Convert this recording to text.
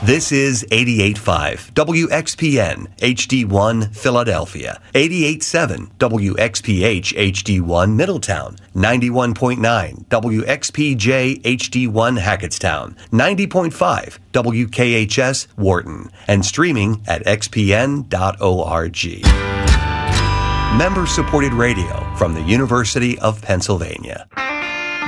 This is 88.5 WXPN HD1 Philadelphia, 88.7 WXPH HD1 Middletown, 91.9 WXPJ HD1 Hackettstown, 90.5 WKHS Wharton, and streaming at xpn.org. Member-supported radio from the University of Pennsylvania.